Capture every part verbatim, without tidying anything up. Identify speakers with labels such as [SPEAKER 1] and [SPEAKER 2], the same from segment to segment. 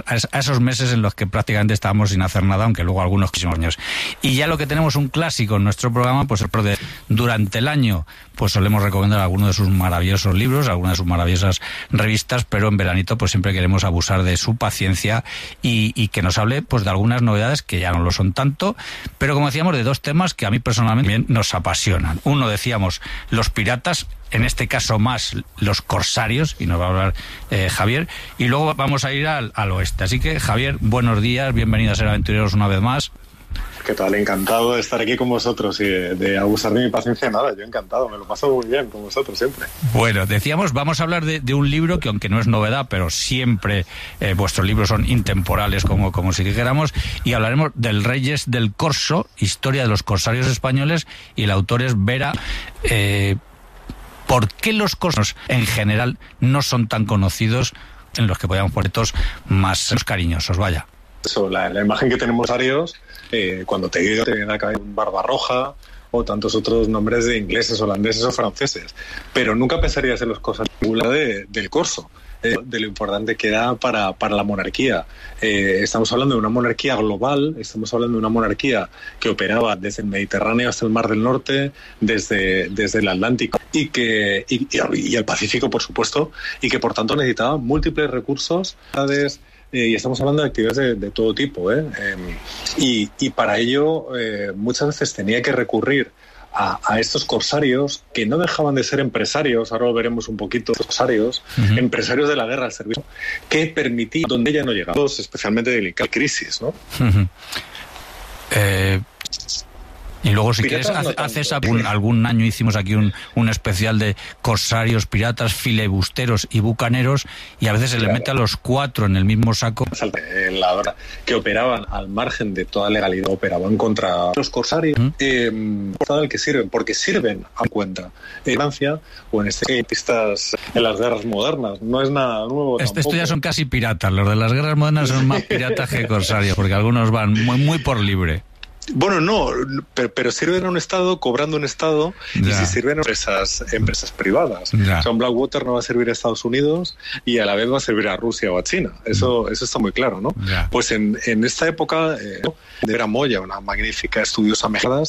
[SPEAKER 1] a esos meses en los que prácticamente estábamos sin hacer nada, aunque luego algunos años. Y ya lo que tenemos un clásico en nuestro programa, pues de, durante el año, pues solemos recomendar algunos de sus maravillosos libros, algunas de sus maravillosas revistas, pero en veranito pues siempre queremos abusar de su paciencia y, y que nos hable pues de algunas novedades que ya no lo son tanto, pero como decíamos, de dos temas que a mí personalmente nos apasionan. Uno, decíamos, los piratas, en este caso más los corsarios, y nos va a hablar eh, Javier, y luego vamos a ir al, al oeste. Así que, Javier, buenos días, bienvenido a Ser Aventureros una vez más.
[SPEAKER 2] ¿Qué tal? Encantado de estar aquí con vosotros y de, de abusar de mi paciencia. Nada, yo encantado, me lo paso muy bien con vosotros siempre.
[SPEAKER 1] Bueno, decíamos, vamos a hablar de, de un libro que, aunque no es novedad, pero siempre eh, vuestros libros son intemporales, como, como si dijéramos, y hablaremos del Reyes del Corso, historia de los corsarios españoles, y el autor es Vera. Eh, ¿Por qué los corsarios en general no son tan conocidos, en los que podíamos poner todos más cariñosos? Vaya.
[SPEAKER 2] Eso, la, la imagen que tenemos de corsarios, eh, cuando te digo, te viene a la cabeza un Barbarroja o tantos otros nombres de ingleses, holandeses o franceses, pero nunca pensarías en los corsarios de, del corso, eh, de lo importante que era para, para la monarquía. Eh, estamos hablando de una monarquía global, estamos hablando de una monarquía que operaba desde el Mediterráneo hasta el Mar del Norte, desde, desde el Atlántico y, que, y, y el Pacífico, por supuesto, y que por tanto necesitaba múltiples recursos, Eh, y estamos hablando de actividades de, de todo tipo, ¿eh? Eh, y, y para ello eh, muchas veces tenía que recurrir a, a estos corsarios que no dejaban de ser empresarios, ahora lo veremos un poquito, corsarios, uh-huh. empresarios de la guerra al servicio, que permitían donde ella no llegaba, especialmente delicada crisis, ¿no?
[SPEAKER 1] Uh-huh. Eh... Y luego, si piratas quieres, no haces algún, algún año hicimos aquí un, un especial de corsarios, piratas, filebusteros y bucaneros, y a veces se claro. le mete a los cuatro en el mismo saco.
[SPEAKER 2] La hora que operaban al margen de toda legalidad, operaban contra los corsarios, ¿Mm? eh, por el que sirven, porque sirven a cuenta en Francia o en este pistas en las guerras modernas. No es nada nuevo.
[SPEAKER 1] Este, esto ya son casi piratas. Los de las guerras modernas son más piratas que corsarios, porque algunos van muy, muy por libre.
[SPEAKER 2] Bueno, no, pero, pero sirven a un Estado cobrando un Estado ya. Y si sirven a empresas, empresas privadas. Ya. O sea, un Blackwater no va a servir a Estados Unidos y a la vez va a servir a Rusia o a China. Eso, mm. eso está muy claro, ¿no? Ya. Pues en, en esta época, eh, de Vera Moya, una magnífica estudiosa mexicana,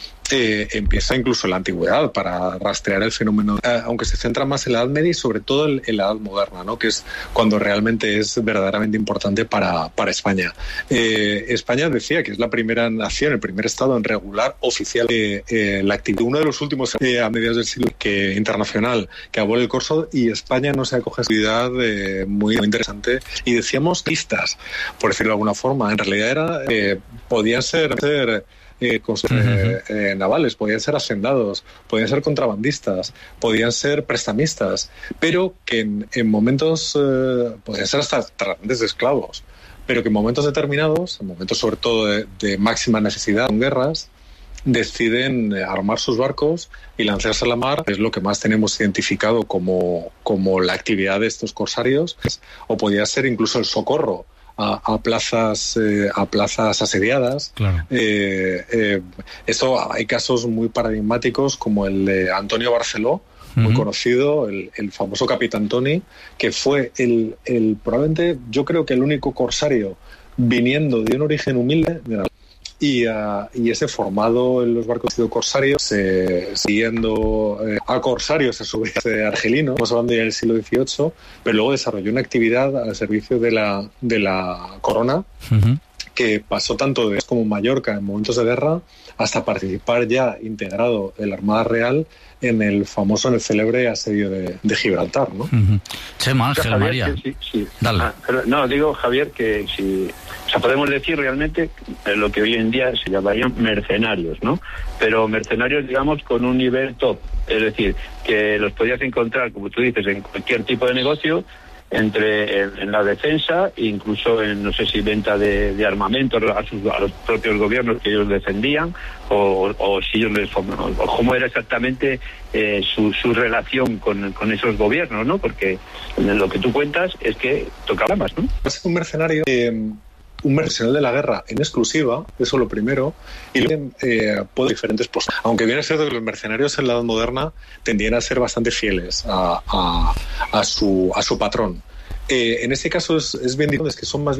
[SPEAKER 2] Eh, empieza incluso en la antigüedad para rastrear el fenómeno, eh, aunque se centra más en la Edad Media y sobre todo en, en la Edad Moderna, ¿no? Que es cuando realmente es verdaderamente importante para, para España. Eh, España decía que es la primera nación, el primer estado en regular oficial eh, eh, la actividad, uno de los últimos eh, a mediados del siglo que, internacional que abole el corso, y España no se acoge a actividad eh, muy, muy interesante, y decíamos pistas, por decirlo de alguna forma. En realidad era eh, podían ser, ser Eh, eh, eh, navales, podían ser hacendados, podían ser contrabandistas, podían ser prestamistas, pero que en, en momentos eh, podían ser hasta tratantes de esclavos, pero que en momentos determinados, en momentos sobre todo de, de máxima necesidad, en guerras, deciden armar sus barcos y lanzarse a la mar. Es lo que más tenemos identificado como, como la actividad de estos corsarios, o podía ser incluso el socorro A, a plazas eh, a plazas asediadas. Claro. Eh, eh, eso, hay casos muy paradigmáticos como el de Antonio Barceló, uh-huh. muy conocido, el, el famoso Capitán Tony, que fue el, el probablemente, yo creo que el único corsario viniendo de un origen humilde de la Y, uh, y ese formado en los barcos de corsarios, eh, siguiendo eh, a corsarios a su vez de argelino, estamos hablando ya del siglo dieciocho, pero luego desarrolló una actividad al servicio de la, de la corona, uh-huh. que pasó tanto de como Mallorca en momentos de guerra hasta participar ya integrado en la Armada Real en el famoso, en el célebre asedio de, de Gibraltar, ¿no?
[SPEAKER 1] Uh-huh. Chema, Ángel,
[SPEAKER 3] Javier,
[SPEAKER 1] María.
[SPEAKER 3] Sí, sí.
[SPEAKER 1] Dale.
[SPEAKER 3] Ah, pero, no, digo, Javier, que si... O sea, podemos decir realmente lo que hoy en día se llamarían mercenarios, ¿no? Pero mercenarios, digamos, con un nivel top. Es decir, que los podías encontrar, como tú dices, en cualquier tipo de negocio, entre en, en la defensa, incluso en, no sé si venta de, de armamento a, sus, a los propios gobiernos que ellos defendían, o, o si ellos les o cómo era exactamente eh, su, su relación con, con esos gobiernos, ¿no? Porque en lo que tú cuentas es que tocaba más, ¿no?
[SPEAKER 2] Es un mercenario... Eh... un mercenario de la guerra en exclusiva, eso lo primero, y luego eh, puede diferentes postos. Aunque bien es cierto que los mercenarios en la edad moderna tendían a ser bastante fieles a, a, a, su, a su patrón. Eh, en este caso es, es bien dicho, es que son más